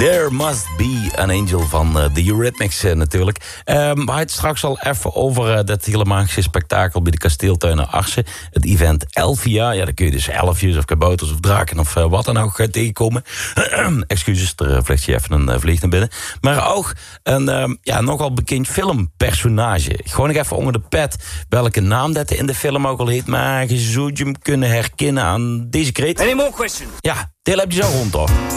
There Must Be an Angel van The Eurythmics natuurlijk. We hadden het straks al even over dat hele magische spektakel bij de Kasteeltuinen Arsen. Het event Elfia. Ja, daar kun je dus elfjes of kabouters of draken of wat dan ook tegenkomen. Excuses, er vliegt je even een vlieg naar binnen. Maar ook een nogal bekend filmpersonage. Gewoon nog even onder de pet welke naam dat in de film ook al heet. Maar je zou hem kunnen herkennen aan deze kreet. Any more questions? Ja, deel heb je zo rond, hoor.